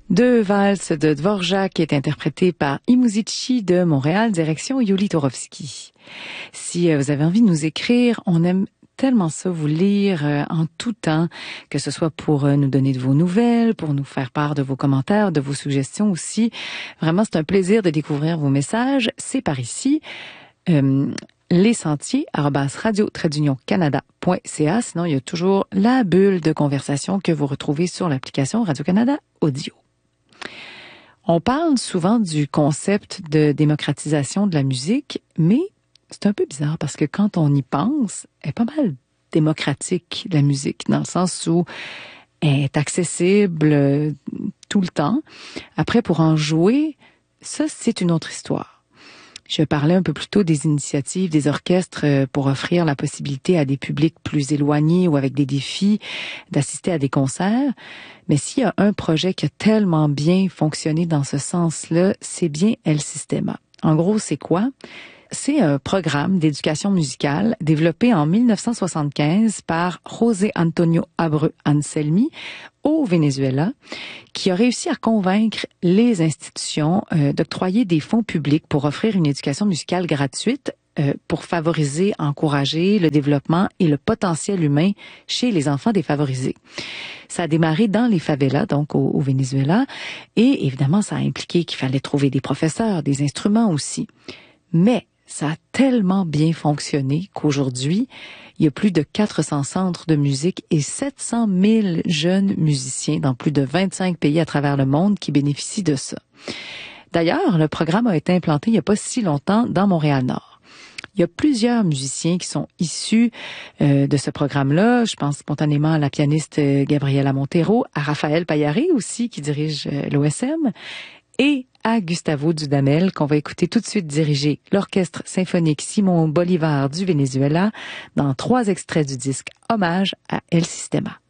Deux valses de Dvorak qui est interprétée par Imuzici de Montréal, direction Yuli Torovski. Si vous avez envie de nous écrire, on aime tellement ça vous lire en tout temps, que ce soit pour nous donner de vos nouvelles, pour nous faire part de vos commentaires, de vos suggestions aussi. Vraiment, c'est un plaisir de découvrir vos messages. C'est par ici. lesentiers@radio-canada.ca. Sinon, il y a toujours la bulle de conversation que vous retrouvez sur l'application Radio-Canada Audio. On parle souvent du concept de démocratisation de la musique, mais c'est un peu bizarre parce que quand on y pense, elle est pas mal démocratique, la musique, dans le sens où elle est accessible tout le temps. Après, pour en jouer, ça, c'est une autre histoire. Je parlais un peu plus tôt des initiatives des orchestres pour offrir la possibilité à des publics plus éloignés ou avec des défis d'assister à des concerts. Mais s'il y a un projet qui a tellement bien fonctionné dans ce sens-là, c'est bien El Sistema. En gros, c'est quoi? C'est un programme d'éducation musicale développé en 1975 par José Antonio Abreu Anselmi au Venezuela, qui a réussi à convaincre les institutions d'octroyer des fonds publics pour offrir une éducation musicale gratuite pour favoriser, encourager le développement et le potentiel humain chez les enfants défavorisés. Ça a démarré dans les favelas, donc au Venezuela, et évidemment, ça a impliqué qu'il fallait trouver des professeurs, des instruments aussi. Mais ça a tellement bien fonctionné qu'aujourd'hui, il y a plus de 400 centres de musique et 700 000 jeunes musiciens dans plus de 25 pays à travers le monde qui bénéficient de ça. D'ailleurs, le programme a été implanté il n'y a pas si longtemps dans Montréal-Nord. Il y a plusieurs musiciens qui sont issus de ce programme-là. Je pense spontanément à la pianiste Gabriela Montero, à Raphaël Payaré aussi, qui dirige l'OSM, et à Gustavo Dudamel, qu'on va écouter tout de suite diriger l'Orchestre symphonique Simon Bolivar du Venezuela dans 3 extraits du disque Hommage à El Sistema.